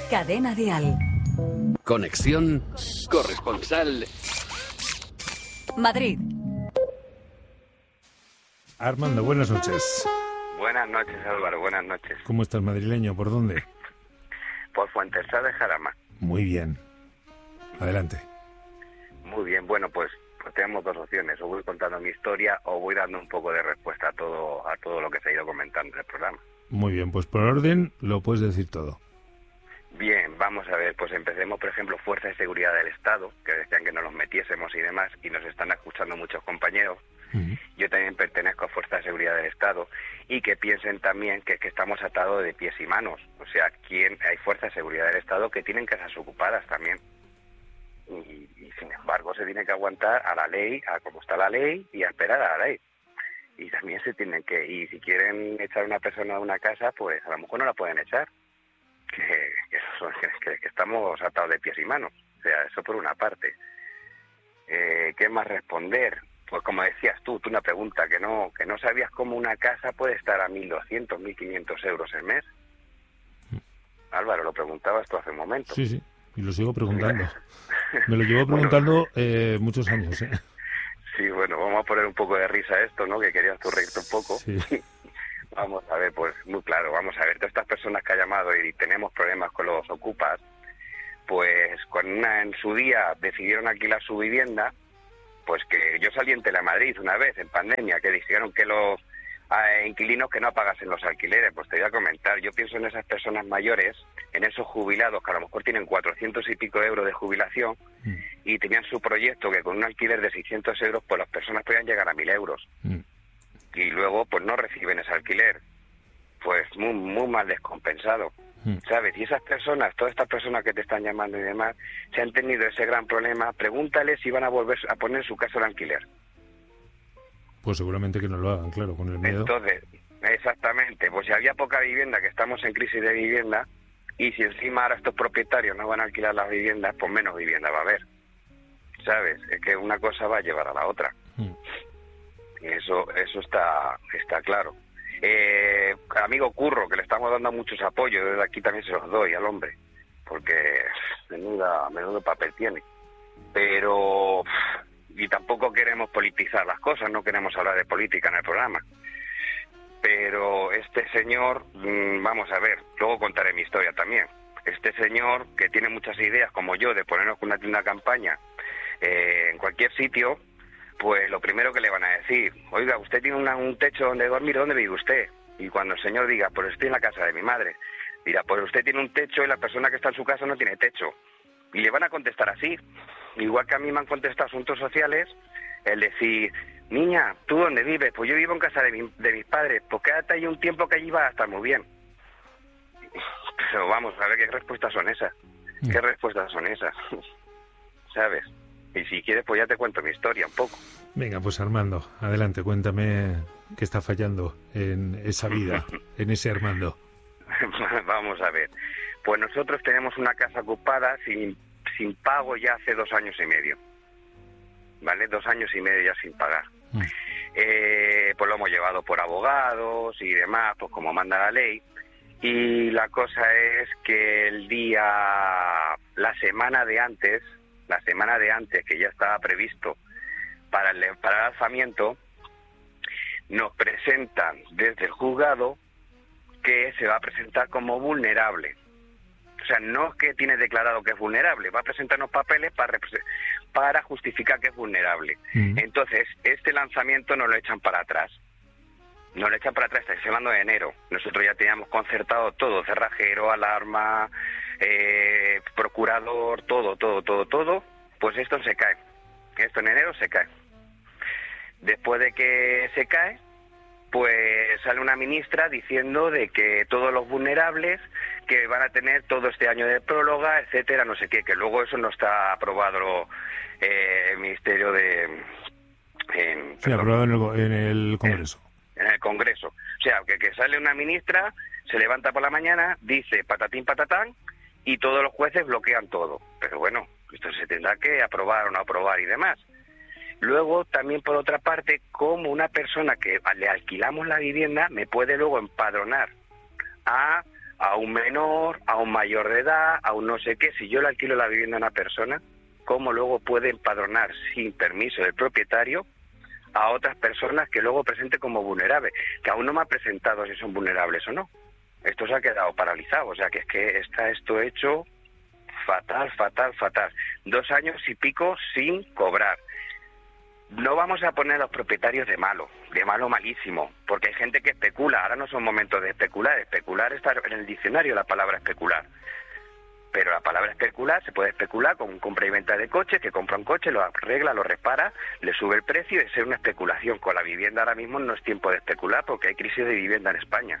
Cadena Dial. Conexión corresponsal Madrid. Armando, buenas noches. Buenas noches, Álvaro, buenas noches. ¿Cómo estás, madrileño? ¿Por dónde? Por Fuentesá de Jarama. Muy bien. Adelante. Muy bien, bueno, pues tenemos dos opciones. O voy contando mi historia o voy dando un poco de respuesta a todo lo que se ha ido comentando en el programa. Muy bien, pues por orden lo puedes decir todo. Bien, vamos a ver, pues empecemos, por ejemplo, Fuerza de Seguridad del Estado, que decían que no los metiésemos y demás, y nos están escuchando muchos compañeros. Yo también pertenezco a Fuerza de Seguridad del Estado, y que piensen también que estamos atados de pies y manos. O sea, hay Fuerza de Seguridad del Estado que tienen casas ocupadas también. Y sin embargo se tiene que aguantar a la ley, a cómo está la ley, y a esperar a la ley. Y también se tienen que, y si quieren echar a una persona de una casa, pues a lo mejor no la pueden echar. Que estamos atados de pies y manos. O sea, eso por una parte. ¿Qué más responder? Pues como decías tú una pregunta, que no sabías cómo una casa puede estar a 1.200, 1.500 euros el mes. Álvaro, lo preguntabas tú hace un momento. Sí, y lo sigo preguntando. Me lo llevo preguntando muchos años, ¿eh? Sí, bueno, vamos a poner un poco de risa a esto, ¿no? Que querías tú reírte un poco. Sí. Vamos a ver, pues muy claro, vamos a ver, todas estas personas que ha llamado y tenemos problemas con los ocupas, pues en su día decidieron alquilar su vivienda, pues que yo salí en Telemadrid una vez, en pandemia, que dijeron que los inquilinos que no pagasen los alquileres. Pues te voy a comentar, yo pienso en esas personas mayores, en esos jubilados que a lo mejor tienen 400 y pico euros de jubilación y tenían su proyecto que con un alquiler de 600 euros, pues las personas podían llegar a 1.000 euros. Y luego pues no reciben ese alquiler, pues muy mal descompensado, ¿sabes? Y esas personas, todas estas personas que te están llamando y demás, si han tenido ese gran problema, pregúntales si van a volver a poner su casa al alquiler. Pues seguramente que no lo hagan, claro, con el miedo. Entonces, exactamente, pues si había poca vivienda, que estamos en crisis de vivienda, y si encima ahora estos propietarios no van a alquilar las viviendas, pues menos vivienda va a haber, ¿sabes? Es que una cosa va a llevar a la otra. Y eso está claro. Amigo Curro, que le estamos dando muchos apoyos, desde aquí también se los doy al hombre, porque menudo papel tiene. Pero, y tampoco queremos politizar las cosas, no queremos hablar de política en el programa. Pero este señor, vamos a ver, luego contaré mi historia también. Este señor, que tiene muchas ideas, como yo, de ponernos con una campaña en cualquier sitio, pues lo primero que le van a decir, oiga, usted tiene un techo donde dormir, ¿dónde vive usted? Y cuando el señor diga, pues estoy en la casa de mi madre, dirá, pues usted tiene un techo y la persona que está en su casa no tiene techo. Y le van a contestar así, igual que a mí me han contestado asuntos sociales, el decir, niña, ¿tú dónde vives? Pues yo vivo en casa de mis padres, pues quédate ahí un tiempo que allí va a estar muy bien. Pero vamos a ver qué respuestas son esas, ¿sabes? Y si quieres, pues ya te cuento mi historia un poco. Venga, pues Armando, adelante, cuéntame qué está fallando en esa vida, en ese Armando. Vamos a ver. Pues nosotros tenemos una casa ocupada sin pago ya hace 2 años y medio. ¿Vale? 2 años y medio ya sin pagar. Pues lo hemos llevado por abogados y demás, pues como manda la ley. Y la cosa es que la semana de antes, que ya estaba previsto para el alzamiento, nos presentan desde el juzgado que se va a presentar como vulnerable. O sea, no es que tiene declarado que es vulnerable, va a presentarnos papeles para justificar que es vulnerable. Entonces, este lanzamiento nos lo echan para atrás. Estoy hablando de enero. Nosotros ya teníamos concertado todo, cerrajero, alarma, procurador, todo. Pues esto se cae. Esto en enero se cae. Después de que se cae, pues sale una ministra diciendo de que todos los vulnerables que van a tener todo este año de prórroga, etcétera, no sé qué, que luego eso no está aprobado el Ministerio aprobado en el Congreso. En el Congreso. O sea, que sale una ministra, se levanta por la mañana, dice patatín patatán, y todos los jueces bloquean todo. Pero bueno, esto se tendrá que aprobar o no aprobar y demás. Luego, también por otra parte, como una persona que le alquilamos la vivienda me puede luego empadronar a a un menor, a un mayor de edad, a un no sé qué. Si yo le alquilo la vivienda a una persona, ¿cómo luego puede empadronar sin permiso del propietario a otras personas que luego presente como vulnerables? Que aún no me ha presentado si son vulnerables o no. Esto se ha quedado paralizado, o sea que es que está esto hecho fatal, fatal, fatal. 2 años y pico sin cobrar. No vamos a poner a los propietarios de malo malísimo, porque hay gente que especula. Ahora no son momentos de especular. Especular está en el diccionario la palabra especular. Pero la palabra especular, se puede especular con compra y venta de coches, que compra un coche, lo arregla, lo repara, le sube el precio, y es una especulación. Con la vivienda ahora mismo no es tiempo de especular porque hay crisis de vivienda en España.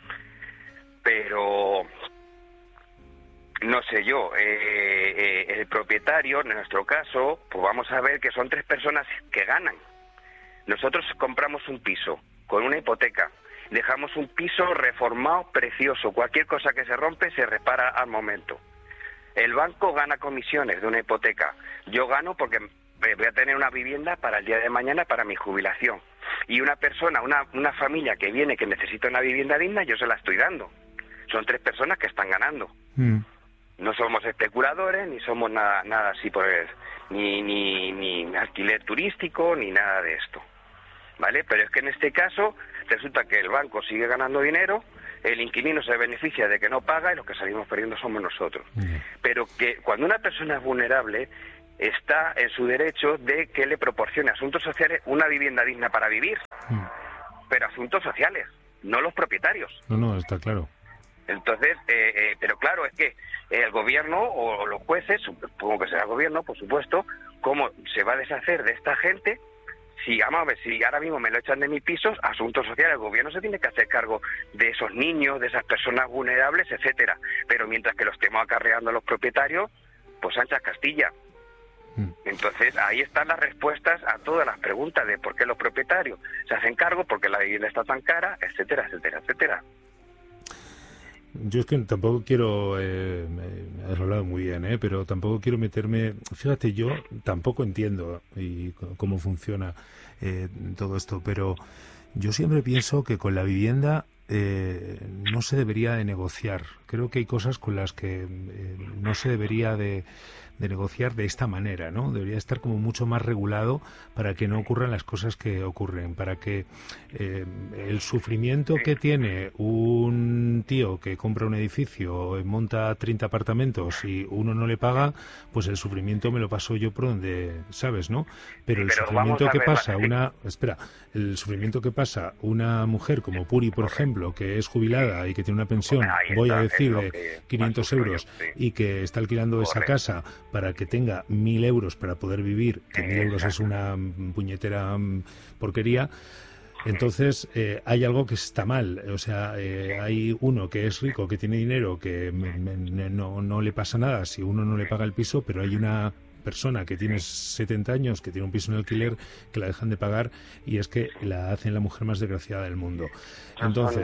Pero no sé yo, el propietario, en nuestro caso, pues vamos a ver que son 3 personas que ganan. Nosotros compramos un piso con una hipoteca, dejamos un piso reformado, precioso, cualquier cosa que se rompe se repara al momento. El banco gana comisiones de una hipoteca, yo gano porque voy a tener una vivienda para el día de mañana, para mi jubilación. Y una persona, una familia que viene, que necesita una vivienda digna, yo se la estoy dando. Son 3 personas que están ganando. No somos especuladores, ni somos nada así por ni alquiler turístico, ni nada de esto, ¿vale? Pero es que en este caso resulta que el banco sigue ganando dinero, el inquilino se beneficia de que no paga y los que salimos perdiendo somos nosotros. Pero que cuando una persona es vulnerable, está en su derecho de que le proporcione a asuntos sociales una vivienda digna para vivir. Pero asuntos sociales, no los propietarios. No, está claro. Entonces, pero claro, es que el gobierno o los jueces, supongo que será el gobierno, por supuesto, ¿cómo se va a deshacer de esta gente? Si, vamos a ver, si ahora mismo me lo echan de mis pisos, asuntos sociales, el gobierno se tiene que hacer cargo de esos niños, de esas personas vulnerables, etcétera. Pero mientras que lo estemos acarreando a los propietarios, pues anchas Castilla. Entonces, ahí están las respuestas a todas las preguntas de por qué los propietarios se hacen cargo, por qué la vivienda está tan cara, etcétera, etcétera, etcétera. Yo es que tampoco quiero, me has hablado muy bien, pero tampoco quiero meterme, fíjate, yo tampoco entiendo cómo funciona todo esto, pero yo siempre pienso que con la vivienda no se debería de negociar. Creo que hay cosas con las que no se debería de negociar de esta manera, ¿no? Debería estar como mucho más regulado para que no ocurran las cosas que ocurren, para que el sufrimiento que tiene un tío que compra un edificio, monta 30 apartamentos y uno no le paga, pues el sufrimiento me lo paso yo por donde, ¿sabes, no? Pero el sufrimiento que pasa el sufrimiento que pasa una mujer como Puri, por ejemplo, que es jubilada y que tiene una pensión, voy a decir, de 500 euros y que está alquilando esa casa para que tenga 1.000 euros para poder vivir, que 1.000 euros es una puñetera porquería. Entonces hay algo que está mal, o sea, hay uno que es rico, que tiene dinero, que no le pasa nada si uno no le paga el piso, pero hay una persona que tiene 70 años, que tiene un piso en alquiler, que la dejan de pagar, y es que la hacen la mujer más desgraciada del mundo. Entonces,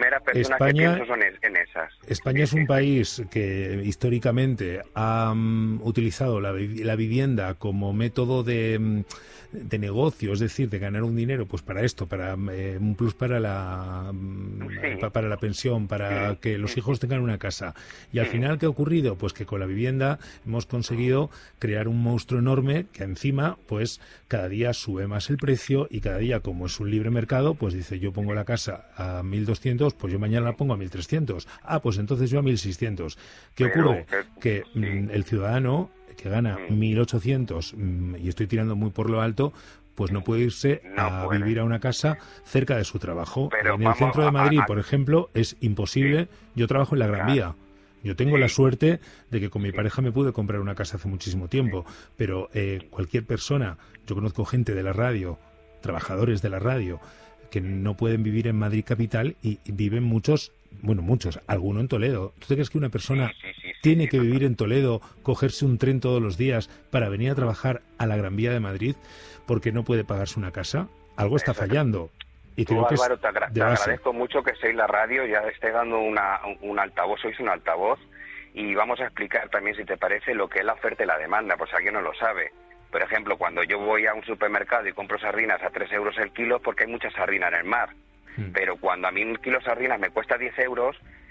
España es un país que históricamente ha utilizado la vivienda como método de negocio, es decir, de ganar un dinero, pues para esto, para un plus para la pensión, para que los hijos tengan una casa. Y al final, ¿qué ha ocurrido? Pues que con la vivienda hemos conseguido crear un monstruo enorme que encima, pues cada día sube más el precio, y cada día, como es un libre mercado, pues dice, yo pongo la casa a 1.200, pues yo mañana la pongo a 1.300. Pues entonces yo a 1.600. ¿Qué ocurre? Que el ciudadano que gana 1.800, y estoy tirando muy por lo alto, pues no puede irse a vivir a una casa cerca de su trabajo. Pero en el centro de Madrid, por ejemplo, es imposible. Yo trabajo en la Gran Vía. Yo tengo la suerte de que con mi pareja me pude comprar una casa hace muchísimo tiempo, pero cualquier persona, yo conozco gente de la radio, trabajadores de la radio, que no pueden vivir en Madrid capital, y viven muchos, alguno en Toledo. ¿Tú te crees que una persona tiene que vivir en Toledo, cogerse un tren todos los días para venir a trabajar a la Gran Vía de Madrid porque no puede pagarse una casa? Algo está fallando. Y creo que Álvaro, te agradezco mucho que seáis la radio, ya esté dando un altavoz, sois un altavoz, y vamos a explicar también, si te parece, lo que es la oferta y la demanda, por si alguien no lo sabe. Por ejemplo, cuando yo voy a un supermercado y compro sardinas a 3 euros el kilo, porque hay mucha sardina en el mar. Pero cuando a mí un kilo de sardinas me cuesta 10 euros,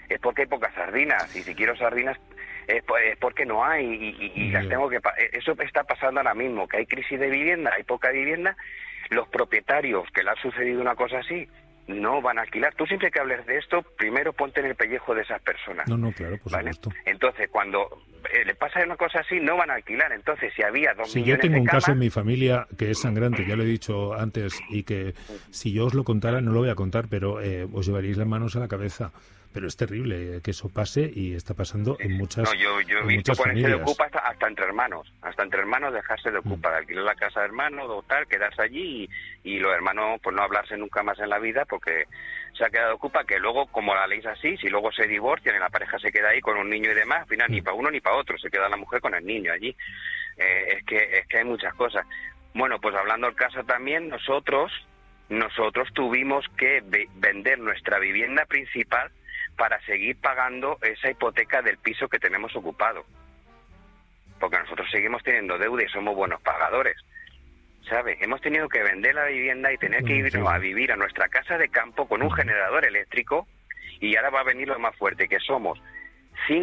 es porque hay pocas sardinas, y si quiero sardinas es porque no hay, y las tengo que... Eso está pasando ahora mismo, que hay crisis de vivienda, hay poca vivienda, los propietarios que le ha sucedido una cosa así no van a alquilar. Tú siempre que hables de esto, primero ponte en el pellejo de esas personas. No, claro, por supuesto. Entonces, cuando le pasa una cosa así, no van a alquilar. Entonces, si había 2 Si millones yo tengo de un camas, caso en mi familia que es sangrante, ya lo he dicho antes, y que si yo os lo contara, no lo voy a contar, pero os llevaríais las manos a la cabeza. Pero es terrible que eso pase, y está pasando en muchas familias. Yo he visto ponerse de ocupa hasta entre hermanos dejarse de ocupa, de alquilar la casa de hermanos o tal, quedarse allí y los hermanos pues no hablarse nunca más en la vida porque se ha quedado ocupa, que luego, como la ley es así, si luego se divorcian y la pareja se queda ahí con un niño y demás, al final ni para uno ni para otro, se queda la mujer con el niño allí. Es que hay muchas cosas. Bueno, pues hablando del caso también, nosotros tuvimos que vender nuestra vivienda principal para seguir pagando esa hipoteca del piso que tenemos ocupado. Porque nosotros seguimos teniendo deuda y somos buenos pagadores, ¿sabes? Hemos tenido que vender la vivienda y tener que ir a vivir a nuestra casa de campo con un generador eléctrico, y ahora va a venir lo más fuerte, que somos 6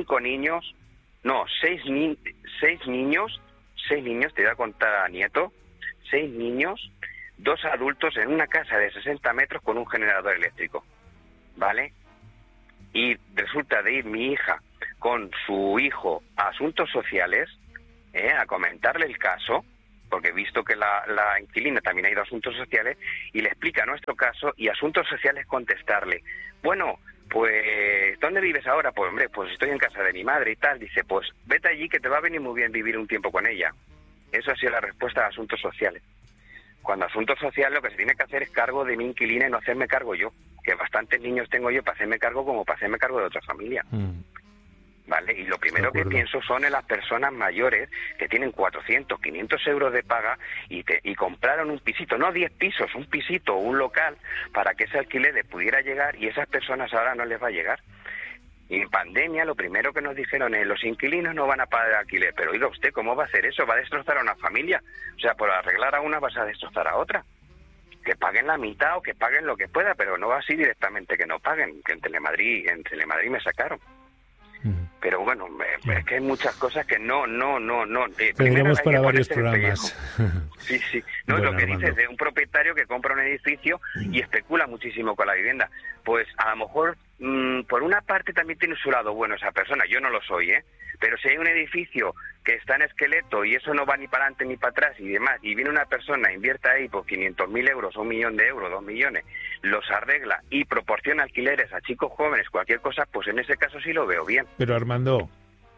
niños, te voy a contar a nieto, 6 niños, 2 adultos en una casa de 60 metros con un generador eléctrico, ¿vale? Y resulta de ir mi hija con su hijo a Asuntos Sociales, a comentarle el caso, porque he visto que la inquilina también ha ido a Asuntos Sociales, y le explica nuestro caso, y Asuntos Sociales contestarle, bueno, pues, ¿dónde vives ahora? Pues, hombre, pues estoy en casa de mi madre y tal. Dice, pues, vete allí que te va a venir muy bien vivir un tiempo con ella. Eso ha sido la respuesta de Asuntos Sociales. Cuando Asuntos Sociales lo que se tiene que hacer es cargo de mi inquilina y no hacerme cargo yo, que bastantes niños tengo yo para hacerme cargo como para hacerme cargo de otra familia. ¿Vale? Y lo primero que pienso son en las personas mayores que tienen 400, 500 euros de paga y compraron un pisito, no 10 pisos, un pisito o un local para que ese alquiler les pudiera llegar, y esas personas ahora no les va a llegar. Y en pandemia lo primero que nos dijeron es, los inquilinos no van a pagar el alquiler. Pero oiga usted, ¿cómo va a hacer eso? Va a destrozar a una familia. O sea, por arreglar a una vas a destrozar a otra. Que paguen la mitad o que paguen lo que pueda, pero no va así directamente que no paguen. Que en Telemadrid me sacaron. Pero bueno, es que hay muchas cosas que no. Tendríamos para varios programas. Sí. No, bueno, lo que dices de un propietario que compra un edificio y especula muchísimo con la vivienda. Pues a lo mejor, por una parte también tiene su lado bueno esa persona. Yo no lo soy, pero si hay un edificio que está en esqueleto y eso no va ni para adelante ni para atrás y demás, y viene una persona, invierte ahí por 500.000 euros, 1 millón de euros, 2 millones, los arregla y proporciona alquileres a chicos jóvenes, cualquier cosa, pues en ese caso sí lo veo bien. Pero Armando,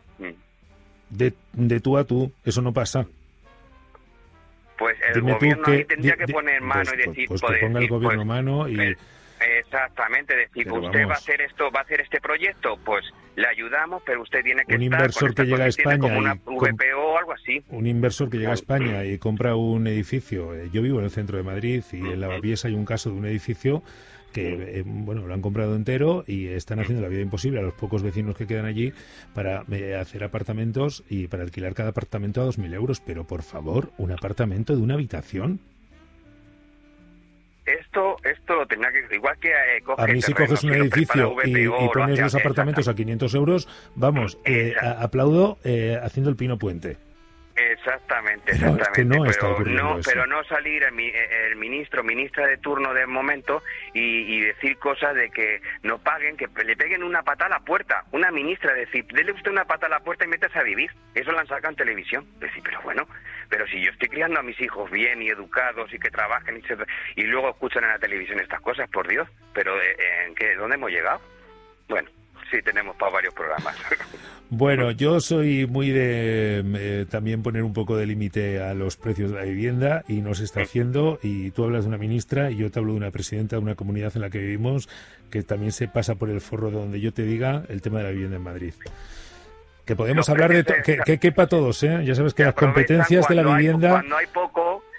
de tú a tú, eso no pasa. Pues el gobierno ahí tendría que poner mano y decir... Pues que ponga el gobierno mano y... Exactamente, decir, pero usted va a hacer esto, va a hacer este proyecto, pues le ayudamos, pero usted tiene que un inversor que llega a España como una VPO o algo así. Un inversor que llega a España y compra un edificio. Yo vivo en el centro de Madrid y en Lavapiés hay un caso de un edificio que lo han comprado entero y están haciendo la vida imposible a los pocos vecinos que quedan allí para hacer apartamentos y para alquilar cada apartamento a 2.000 euros. Pero por favor, un apartamento de una habitación. Esto lo tendrá que... Igual que a mí si coges un edificio y pones los apartamentos a 500 euros, vamos, aplaudo haciendo el Pino Puente. Exactamente. Es que no está ocurriendo eso. Pero no salir el ministra de turno del momento y decir cosas de que no paguen, que le peguen una pata a la puerta. Una ministra decir, dele usted una pata a la puerta y métase a vivir. Eso lo han sacado en televisión. Decir, pero bueno, pero si yo estoy criando a mis hijos bien y educados y que trabajen y luego escuchan en la televisión estas cosas, por Dios, pero ¿en qué? ¿Dónde hemos llegado? Bueno, sí, tenemos para varios programas. Bueno, yo soy muy de también poner un poco de límite a los precios de la vivienda y no se está haciendo, y tú hablas de una ministra y yo te hablo de una presidenta de una comunidad en la que vivimos que también se pasa por el forro de donde yo te diga el tema de la vivienda en Madrid. Que podemos hablar de que quepa todos, ¿eh? Ya sabes que las competencias de la vivienda... Cuando hay poco,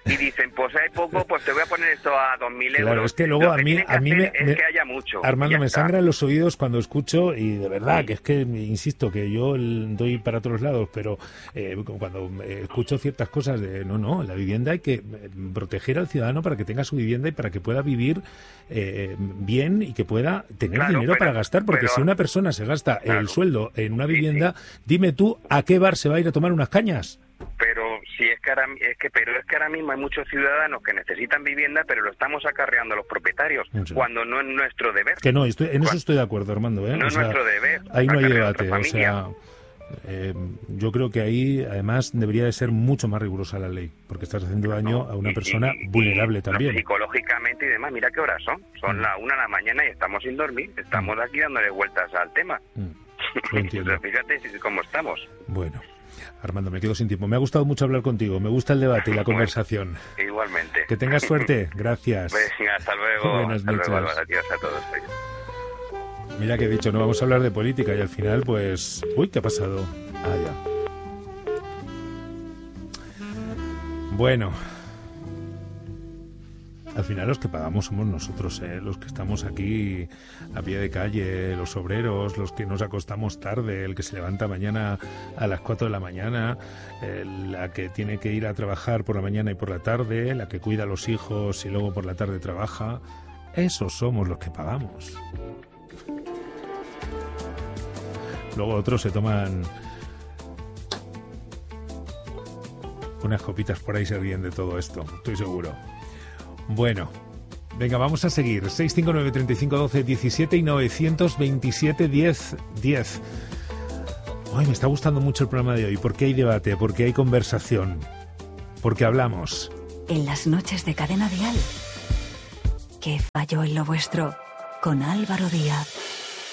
y dicen, pues hay poco, pues te voy a poner esto a 2.000 euros. Claro, es que luego a mí es que haya mucho. Armando, me sangran los oídos cuando escucho, y de verdad, que es que, insisto, que yo doy para otros lados, pero cuando escucho ciertas cosas de, no, la vivienda hay que proteger al ciudadano para que tenga su vivienda y para que pueda vivir bien y que pueda tener dinero para gastar, porque si una persona se gasta el sueldo en una vivienda, dime tú, ¿a qué bar se va a ir a tomar unas cañas? Pero si es que ahora mismo hay muchos ciudadanos que necesitan vivienda, pero lo estamos acarreando a los propietarios, cuando no es nuestro deber. Que no, eso estoy de acuerdo, Armando. No es nuestro deber. Ahí no hay debate, o sea, yo creo que ahí además debería de ser mucho más rigurosa la ley, porque estás haciendo daño a una persona vulnerable también. Psicológicamente y demás, mira qué horas son las 1 de la mañana y estamos sin dormir, estamos aquí dándole vueltas al tema. Lo entiendo. Fíjate cómo estamos. Bueno, Armando, me quedo sin tiempo. Me ha gustado mucho hablar contigo, me gusta el debate y la conversación. Igualmente. Que tengas suerte, gracias. Venga, hasta luego. Buenas noches. Luego, adiós a todos. Mira que he dicho, no vamos a hablar de política y al final, pues... Uy, ¿qué ha pasado? Ah, ya. Bueno... Al final los que pagamos somos nosotros, los que estamos aquí a pie de calle, los obreros, los que nos acostamos tarde, el que se levanta mañana a las 4 de la mañana, la que tiene que ir a trabajar por la mañana y por la tarde, la que cuida a los hijos y luego por la tarde trabaja. Esos somos los que pagamos. Luego otros se toman unas copitas por ahí, se ríen de todo esto, estoy seguro. Bueno, venga, vamos a seguir. 659 35 12 17 y 927 10 10. Ay, me está gustando mucho el programa de hoy, porque hay debate, porque hay conversación, porque hablamos. En las noches de Cadena Dial, ¿qué falló en lo vuestro? Con Álvaro Díaz.